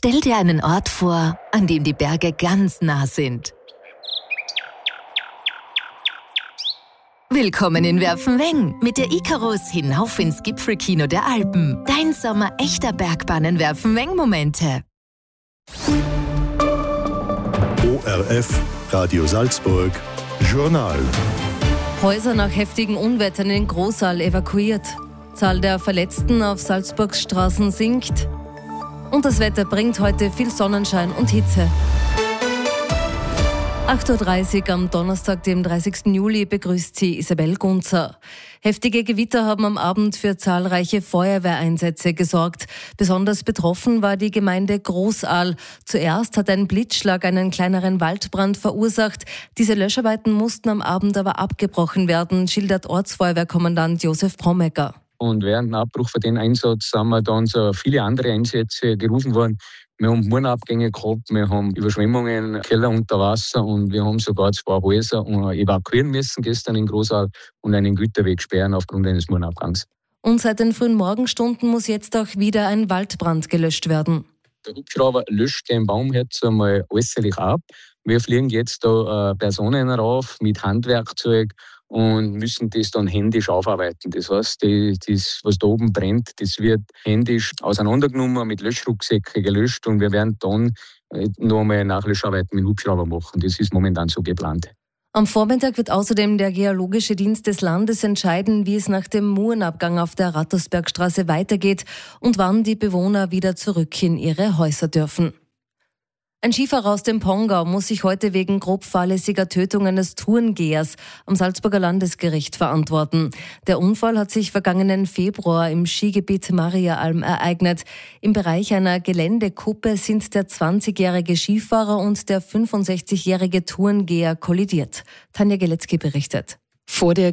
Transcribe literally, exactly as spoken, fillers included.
Stell dir einen Ort vor, an dem die Berge ganz nah sind. Willkommen in Werfenweng mit der Icarus hinauf ins Gipfelkino der Alpen. Dein Sommer echter Bergbahnen Werfenweng-Momente. O R F, Radio Salzburg, Journal. Häuser nach heftigen Unwettern in Großaal evakuiert. Zahl der Verletzten auf Salzburgs Straßen sinkt. Und das Wetter bringt heute viel Sonnenschein und Hitze. acht Uhr dreißig am Donnerstag, dem dreißigsten Juli, begrüßt sie Isabel Gunzer. Heftige Gewitter haben am Abend für zahlreiche Feuerwehreinsätze gesorgt. Besonders betroffen war die Gemeinde Großaal. Zuerst hat ein Blitzschlag einen kleineren Waldbrand verursacht. Diese Löscharbeiten mussten am Abend aber abgebrochen werden, schildert Ortsfeuerwehrkommandant Josef Brommecker. Und während dem Abbruch von dem Einsatz sind wir dann so viele andere Einsätze gerufen worden. Wir haben Murenabgänge gehabt, wir haben Überschwemmungen, Keller unter Wasser und wir haben sogar zwei Häuser evakuieren müssen gestern in Großaal und einen Güterweg sperren aufgrund eines Murenabgangs. Und seit den frühen Morgenstunden muss jetzt auch wieder ein Waldbrand gelöscht werden. Der Hubschrauber löscht den Baum jetzt einmal äußerlich ab. Wir fliegen jetzt da Personen rauf mit Handwerkzeug und müssen das dann händisch aufarbeiten. Das heißt, die, das, was da oben brennt, das wird händisch auseinandergenommen, mit Löschrucksäcken gelöscht und wir werden dann noch einmal Nachlöscharbeiten mit dem Hubschrauber machen. Das ist momentan so geplant. Am Vormittag wird außerdem der Geologische Dienst des Landes entscheiden, wie es nach dem Murenabgang auf der Rattersbergstraße weitergeht und wann die Bewohner wieder zurück in ihre Häuser dürfen. Ein Skifahrer aus dem Pongau muss sich heute wegen grob fahrlässiger Tötung eines Tourengehers am Salzburger Landesgericht verantworten. Der Unfall hat sich vergangenen Februar im Skigebiet Mariaalm ereignet. Im Bereich einer Geländekuppe sind der zwanzigjährige Skifahrer und der fünfundsechzigjährige Tourengeher kollidiert. Tanja Geletzky berichtet. Vor der